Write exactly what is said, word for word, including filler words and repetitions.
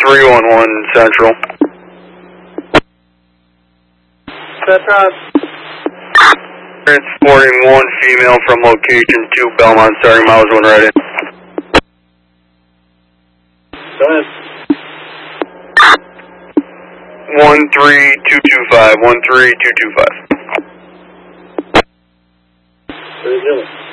three one one Central. Central. Transporting one female from location two Belmont, starting miles one right in. Go ahead. one three two two five, one three two two five. What are you doing?